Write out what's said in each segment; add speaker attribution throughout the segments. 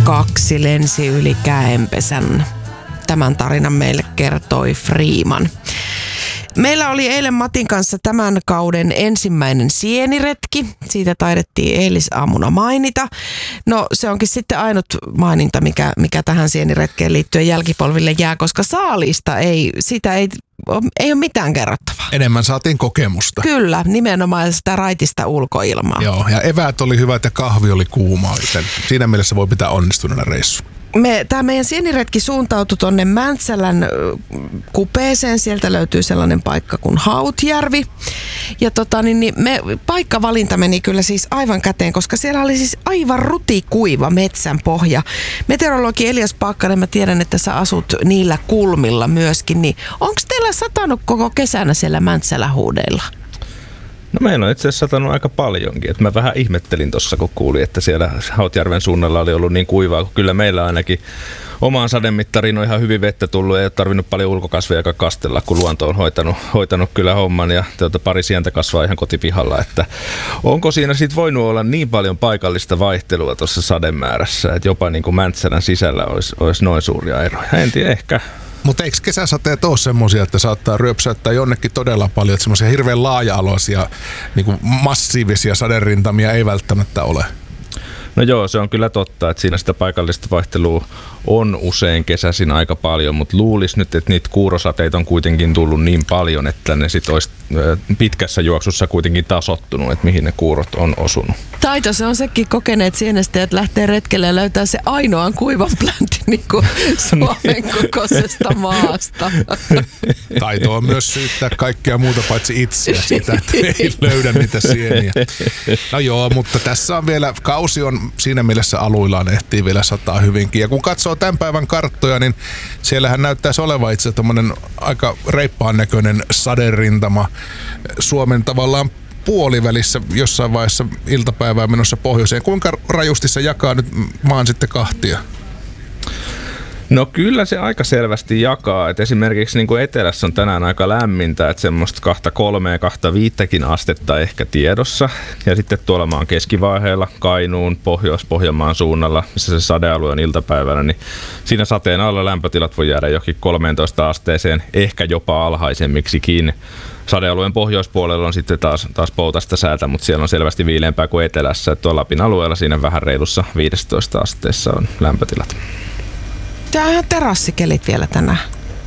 Speaker 1: 2 lensi yli käenpesän. Tämän tarinan meille kertoi Freeman. Meillä oli eilen Matin kanssa tämän kauden ensimmäinen sieniretki. Siitä taidettiin eilisaamuna mainita. No se onkin sitten ainut maininta, mikä tähän sieniretkeen liittyen jälkipolville jää, koska saalista ei ole mitään kerrottavaa.
Speaker 2: Enemmän saatiin kokemusta.
Speaker 1: Kyllä, nimenomaan sitä raitista ulkoilmaa.
Speaker 2: Joo, ja eväät oli hyvät ja kahvi oli kuumaa, joten siinä mielessä voi pitää onnistuneena reissu.
Speaker 1: Tämä meidän sieniretki suuntautui tuonne Mäntsälän kupeeseen. Sieltä löytyy sellainen paikka kuin Hautjärvi. Ja paikkavalinta meni kyllä siis aivan käteen, koska siellä oli siis aivan rutikuiva metsän pohja. Meteorologi Elias Paakkanen, mä tiedän, että sä asut niillä kulmilla myöskin. Niin onko teillä satanut koko kesänä siellä Mäntsälä-huudeilla?
Speaker 3: No meillä on itse asiassa satanut aika paljonkin. Et mä vähän ihmettelin tuossa, kun kuulin, että siellä Hautjärven suunnalla oli ollut niin kuivaa, kun kyllä meillä ainakin omaan sademittariin on ihan hyvin vettä tullut. Ei ole tarvinnut paljon ulkokasveja kastella, kun luonto on hoitanut kyllä homman ja pari sientä kasvaa ihan kotipihalla. Että onko siinä sitten voinut olla niin paljon paikallista vaihtelua tuossa sademäärässä, että jopa niin kuin Mäntsälän sisällä olisi noin suuria eroja? En tiedä, ehkä.
Speaker 2: Mutta eikö kesäsateet ole semmoisia, että saattaa ryöpsäyttää jonnekin todella paljon, että semmoisia hirveän laaja-aloisia, niin kuin massiivisia saderintamia ei välttämättä ole?
Speaker 3: No joo, se on kyllä totta, että siinä sitä paikallista vaihtelua on usein kesäisin aika paljon, mutta luulisi nyt, että niitä kuurosateita on kuitenkin tullut niin paljon, että ne sitten olisi pitkässä juoksussa kuitenkin tasoittunut, että mihin ne kuurot on osunut.
Speaker 1: Taito se on sekin kokeneet sienestäjät lähtee retkelle ja löytää se ainoan kuivan pläntin niin kuin Suomen kokoisesta maasta.
Speaker 2: Taito on myös syyttää kaikkea muuta paitsi itseä sitä, että ei löydä niitä sieniä. No joo, mutta tässä on vielä, kausi on siinä mielessä aluillaan, ehtii vielä sataa hyvinkin. Ja kun katsoo tämän päivän karttoja, niin siellähän näyttäisi olevan itse tommonen aika reippaan näköinen saderintama Suomen tavallaan puolivälissä jossain vaiheessa iltapäivää menossa pohjoiseen. Kuinka rajusti se jakaa nyt maan sitten kahtia?
Speaker 3: No kyllä se aika selvästi jakaa, että esimerkiksi niin kuin etelässä on tänään aika lämmintä, että semmoista 2-3-2-5 astetta ehkä tiedossa. Ja sitten tuolla maan keskivaiheella, Kainuun, Pohjois-Pohjanmaan suunnalla, missä se sadealue on iltapäivällä, niin siinä sateen alla lämpötilat voi jäädä jokin 13 asteeseen, ehkä jopa alhaisemmiksikin. Sadealueen pohjoispuolella on sitten taas poutasta säätä, mutta siellä on selvästi viileämpää kuin etelässä. Tuolla Lapin alueella siinä vähän reilussa 15 asteessa on lämpötilat.
Speaker 1: Tämä on ihan terassikelit vielä tänään.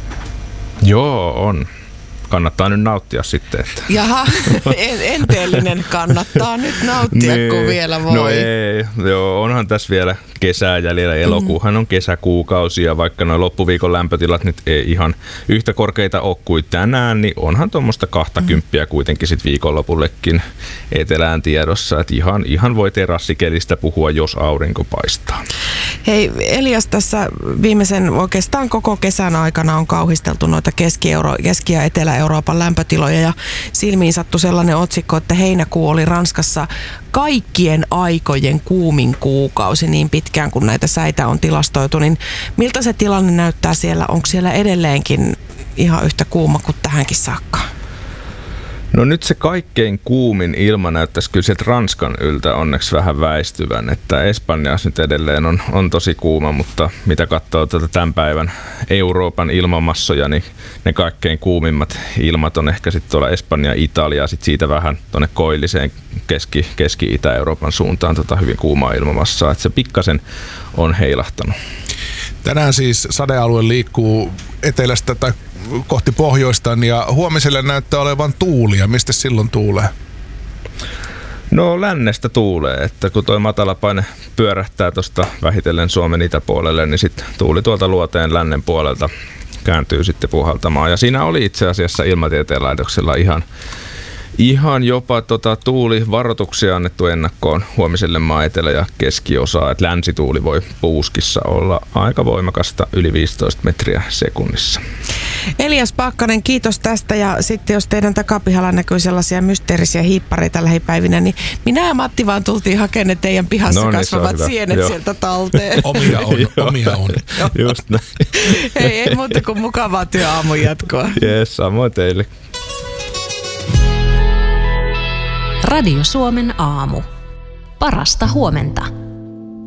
Speaker 3: Joo, on. Kannattaa nyt nauttia sitten. Että.
Speaker 1: Jaha, enteellinen kannattaa nyt nauttia, kun vielä voi.
Speaker 3: No ei, joo, onhan tässä vielä kesää jäljellä. Elokuuhan on kesäkuukausi ja vaikka nuo loppuviikon lämpötilat nyt ei ihan yhtä korkeita ole kuin tänään, niin onhan tuommoista 20 kuitenkin sit viikonlopullekin etelään tiedossa. Että ihan voi terassikelistä puhua, jos aurinko paistaa.
Speaker 1: Hei Elias, tässä viimeisen oikeastaan koko kesän aikana on kauhisteltu noita Keski- ja Etelä-Euroopan lämpötiloja ja silmiin sattui sellainen otsikko, että heinäkuu oli Ranskassa kaikkien aikojen kuumin kuukausi niin pitkään kuin näitä säitä on tilastoitu, niin miltä se tilanne näyttää siellä? Onko siellä edelleenkin ihan yhtä kuuma kuin tähänkin saakka?
Speaker 3: No nyt se kaikkein kuumin ilma näyttäisi kyllä sieltä Ranskan yltä onneksi vähän väistyvän, että Espanjassa nyt edelleen on tosi kuuma, mutta mitä katsoo tämän päivän Euroopan ilmamassoja, niin ne kaikkein kuumimmat ilmat on ehkä sitten tuolla Espanja, Italia, sitten siitä vähän tuonne koilliseen Keski-Itä-Euroopan suuntaan hyvin kuumaa ilmamassaa, että se pikkasen on heilahtanut.
Speaker 2: Tänään siis sadealue liikkuu etelästä tai kohti pohjoistaan ja huomiselle näyttää olevan tuulia. Mistä silloin tuulee?
Speaker 3: No lännestä tuulee, että kun toi matalapaine pyörähtää tuosta vähitellen Suomen itäpuolelle, niin sitten tuuli tuolta luoteen lännen puolelta kääntyy sitten puhaltamaan. Ja siinä oli itse asiassa Ilmatieteen laitoksella ihan jopa tuulivaroituksia annettu ennakkoon huomiselle maan etelä- ja keskiosaa, että länsituuli voi puuskissa olla aika voimakasta yli 15 metriä sekunnissa.
Speaker 1: Elias Paakkanen, kiitos tästä ja sitten jos teidän takapihalla näkyy sellaisia mysteerisiä hiippareita lähipäivinä, niin minä ja Matti vaan tultiin hakemaan ne teidän pihassa kasvavat sienet sieltä talteen.
Speaker 2: Omia on.
Speaker 3: Just näin.
Speaker 1: Hei, ei muuta kuin mukavaa työaamun jatkoa.
Speaker 3: Jes, samoin teille.
Speaker 4: Radio Suomen aamu. Parasta huomenta.